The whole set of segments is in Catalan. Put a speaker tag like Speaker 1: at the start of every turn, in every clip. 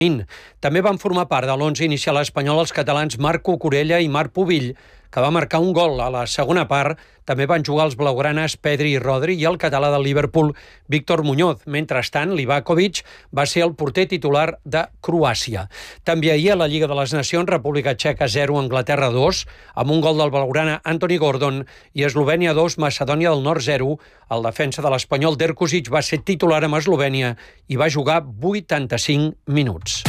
Speaker 1: També van formar part de l'11 inicial espanyol els catalans Marc Cucurella i Marc Pubill, que va marcar un gol a la segona part. També van jugar els blaugranes Pedri i Rodri i el català del Liverpool, Víctor Muñoz. Mentrestant, Livakovic va ser el porter titular de Croàcia. També ahir a la Lliga de les Nacions, República Txeca 0, Anglaterra 2, amb un gol del blaugrana Anthony Gordon, i Eslovènia 2, Macedònia del Nord 0. El defensa de l'Espanyol Derkusic va ser titular amb Eslovènia i va jugar 85 minuts.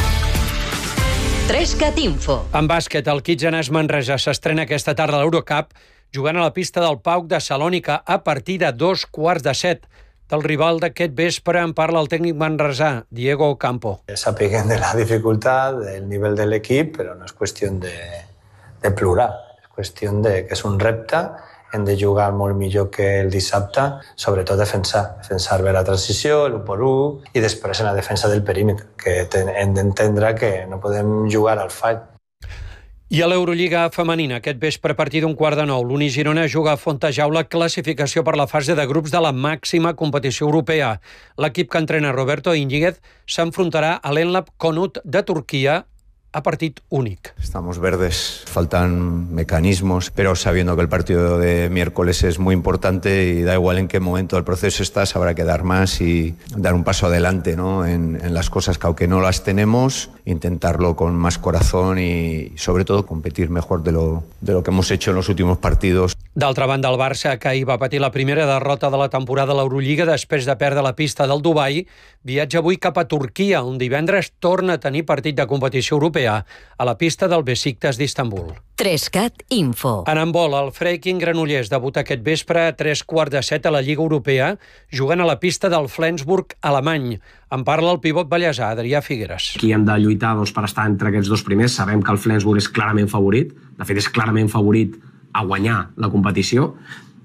Speaker 2: 3CAT Info.
Speaker 1: En bàsquet, el Kitzenàs Manresa s'estrena aquesta tarda a l'Eurocup jugant a la pista del PAOK de Salònica a partir de 2:15 del rival d'aquest vespre. En parla el tècnic manresà, Diego Campo.
Speaker 3: Sapiguen de la dificultad, del nivel del equip, però no és qüestió de plorar, és qüestió de que és un repte. Hem de jugar molt millor que el dissabte, sobretot defensar bé la transició, l'1x1 i després en la defensa del perímetre, que hem d'entendre que no podem jugar al fall.
Speaker 1: I a l'Eurolliga femenina, aquest vespre a partir d'un 8:45, l'Uni Girona juga a Fontajaula classificació per la fase de grups de la màxima competició europea. L'equip que entrena Roberto Íñiguez s'enfrontarà a l'Enlap Konut de Turquia a partit únic.
Speaker 4: Estamos verdes, faltan mecanismos, pero sabiendo que el partido de miércoles es muy importante y da igual en qué momento del proceso estás, habrá que dar más y dar un paso adelante, ¿no? en las cosas que aunque no las tenemos, intentarlo con más corazón y sobre todo competir mejor de lo que hemos hecho en los últimos partidos.
Speaker 1: D'altra banda, el Barça, que ahir va patir la primera derrota de la temporada a l'Eurolliga després de perdre la pista del Dubai, viatja avui cap a Turquia, on divendres torna a tenir partit de competició europea a la pista del Besiktas d'Istanbul.
Speaker 2: 3CAT Info.
Speaker 1: En handbol, el Freiking Granollers debuta aquest vespre a 3:15 a la Lliga Europea, jugant a la pista del Flensburg alemany. En parla el pivot ballesà, Adrià Figueres.
Speaker 5: Aquí hem de lluitar per estar entre aquests dos primers. Sabem que el Flensburg és clarament favorit. De fet, és clarament favorit a guanyar la competició.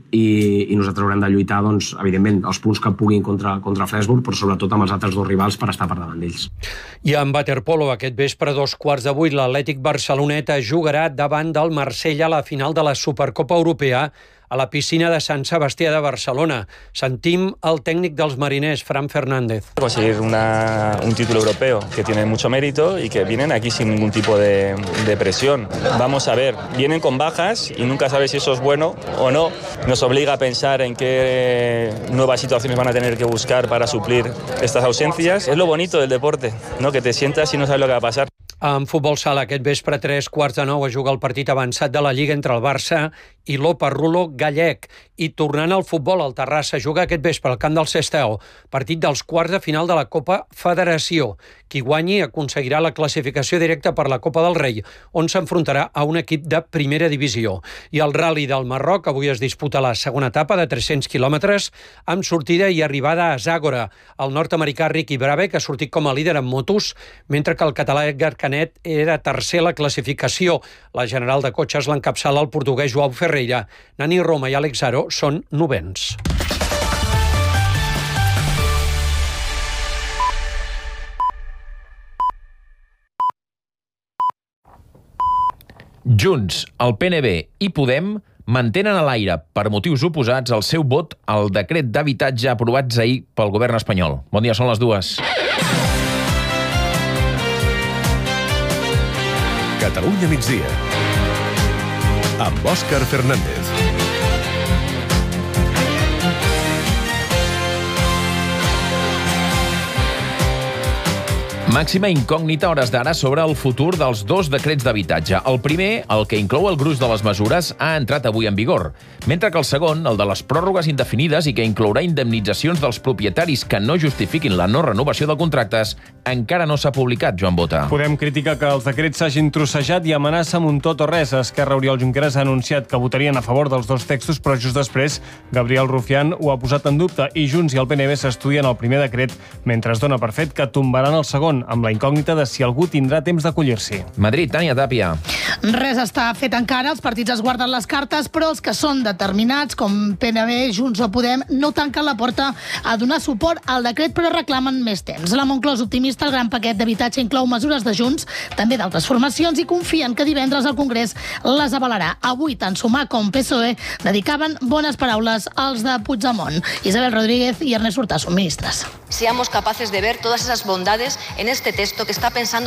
Speaker 5: I nosaltres haurem de lluitar, evidentment, els punts que puguin contra Flensburg, però sobretot amb els altres dos rivals per estar per davant d'ells.
Speaker 1: I en waterpolo, aquest vespre a 7:15, l'Atlètic Barceloneta jugarà davant del Marsella a la final de la Supercopa Europea a la piscina de Sant Sebastià de Barcelona. Sentim el tècnic dels mariners, Fran Fernández.
Speaker 6: Conseguir un título europeo que tiene mucho mérito y que vienen aquí sin ningún tipo de presión. Vamos a ver, vienen con bajas y nunca sabes si eso es bueno o no. Nos obliga a pensar en qué nuevas situaciones van a tener que buscar para suplir estas ausencias. Es lo bonito del deporte, ¿no? Que te sientas y no sabes lo que va a pasar.
Speaker 1: En futbol sala, aquest vespre a 8:45 es juga el partit avançat de la Lliga entre el Barça i l'Oparrulo gallec. I tornant al futbol, el Terrassa juga aquest vespre al camp del Sestao, partit dels quarts de final de la Copa Federació. Qui guanyi aconseguirà la classificació directa per la Copa del Rei, on s'enfrontarà a un equip de primera divisió. I el Rally del Marroc avui es disputa la segona etapa de 300 quilòmetres amb sortida i arribada a Zàgora. El nord-americà Ricky Brabeck ha sortit com a líder en motos, mentre que el català Edgar Canet era tercer a la classificació. La general de cotxes l'encapçala el portuguès Joao Ferreira. Nani Roma i Àlex Aro són novens.
Speaker 7: Junts, el PNB i Podem mantenen a l'aire, per motius oposats, el seu vot al decret d'habitatge aprovat ahir pel govern espanyol. Bon dia, són les 2.
Speaker 8: Catalunya migdia, amb Òscar Fernández.
Speaker 7: Màxima incògnita a hores d'ara sobre el futur dels dos decrets d'habitatge. El primer, el que inclou el gruix de les mesures, ha entrat avui en vigor, mentre que el segon, el de les pròrrogues indefinides i que inclourà indemnitzacions dels propietaris que no justifiquin la no renovació de contractes, encara no s'ha publicat, Joan Bota.
Speaker 9: Podem criticar que els decrets s'hagin trossejat i amenaça amb un tot o res. Esquerra, Oriol Junqueras ha anunciat que votarien a favor dels dos textos, però just després Gabriel Rufián ho ha posat en dubte i Junts i el PNB s'estudien el primer decret, mentre es dona per fet que tombaran el segon, amb la incògnita de si algú tindrà temps d'acollir-s'hi.
Speaker 7: Madrid, Tània Tàpia.
Speaker 10: Res està fet encara, els partits es guarden les cartes, però els que són determinats, com PNB, Junts o Podem, no tanquen la porta a donar suport al decret, però reclamen més temps. La Moncloa és optimista, el gran paquet d'habitatge inclou mesures de Junts, també d'altres formacions, i confien que divendres el Congrés les avalarà. Avui, tant Sumar com PSOE dedicaven bones paraules als de Puigdemont. Isabel Rodríguez i Ernest Hurtado són ministres.
Speaker 11: Seamos capaces de ver todas esas bondades en en este texto que está pensando